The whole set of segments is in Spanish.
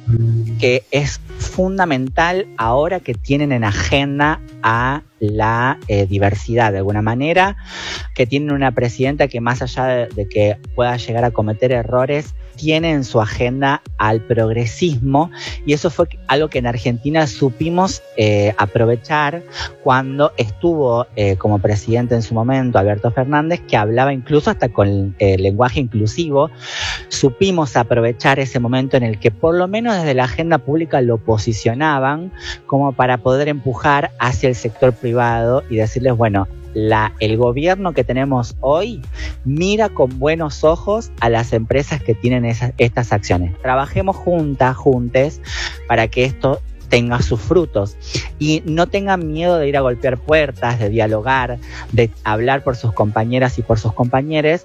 que es fundamental ahora que tienen en agenda a la diversidad de alguna manera, que tienen una presidenta que más allá de que pueda llegar a cometer errores, tiene en su agenda al progresismo, y eso fue algo que en Argentina supimos aprovechar cuando estuvo como presidente en su momento Alberto Fernández, que hablaba incluso hasta con lenguaje inclusivo. Supimos aprovechar ese momento en el que por lo menos desde la agenda pública lo posicionaban como para poder empujar hacia el sector privado y decirles, bueno, el gobierno que tenemos hoy mira con buenos ojos a las empresas que tienen estas acciones. Trabajemos juntes para que esto tenga sus frutos y no tengan miedo de ir a golpear puertas, de dialogar, de hablar por sus compañeras y por sus compañeros.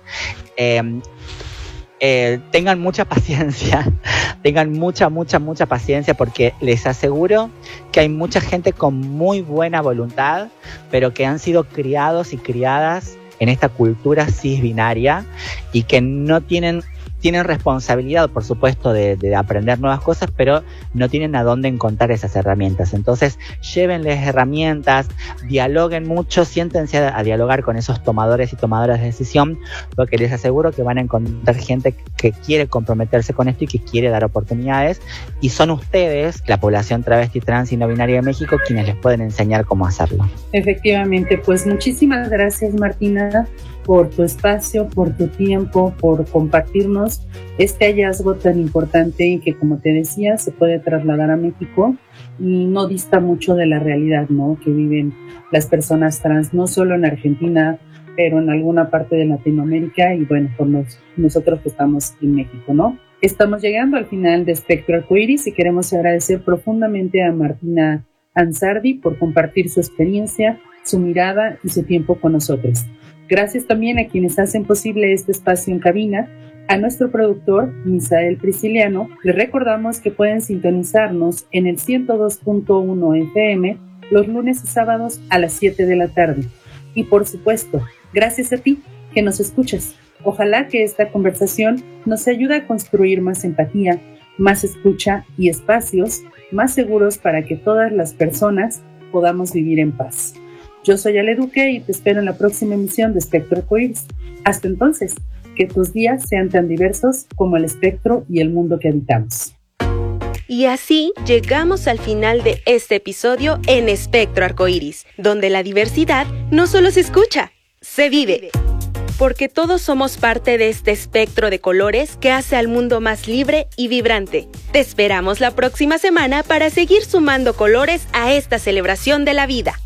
Tengan mucha paciencia, tengan mucha paciencia, porque les aseguro que hay mucha gente con muy buena voluntad, pero que han sido criados y criadas en esta cultura cisbinaria y que no tienen responsabilidad, por supuesto, de aprender nuevas cosas, pero no tienen a dónde encontrar esas herramientas. Entonces, llévenles herramientas, dialoguen mucho, siéntense a dialogar con esos tomadores y tomadoras de decisión, porque les aseguro que van a encontrar gente que quiere comprometerse con esto y que quiere dar oportunidades, y son ustedes, la población travesti, trans y no binaria de México, quienes les pueden enseñar cómo hacerlo. Efectivamente, pues muchísimas gracias, Martina, por tu espacio, por tu tiempo, por compartirnos este hallazgo tan importante y que, como te decía, se puede trasladar a México y no dista mucho de la realidad, ¿no?, que viven las personas trans, no solo en Argentina, pero en alguna parte de Latinoamérica y, bueno, por nosotros que estamos en México, ¿no? Estamos llegando al final de Espectro Arcoíris y queremos agradecer profundamente a Martina Ansardi por compartir su experiencia, su mirada y su tiempo con nosotros. Gracias también a quienes hacen posible este espacio en cabina. A nuestro productor, Misael Prisciliano, les recordamos que pueden sintonizarnos en el 102.1 FM los lunes y sábados a las 7 de la tarde. Y por supuesto, gracias a ti que nos escuchas. Ojalá que esta conversación nos ayude a construir más empatía, más escucha y espacios más seguros para que todas las personas podamos vivir en paz. Yo soy Ale Duque y te espero en la próxima emisión de Espectro Arcoíris. Hasta entonces, que tus días sean tan diversos como el espectro y el mundo que habitamos. Y así llegamos al final de este episodio en Espectro Arcoíris, donde la diversidad no solo se escucha, se vive. Porque todos somos parte de este espectro de colores que hace al mundo más libre y vibrante. Te esperamos la próxima semana para seguir sumando colores a esta celebración de la vida.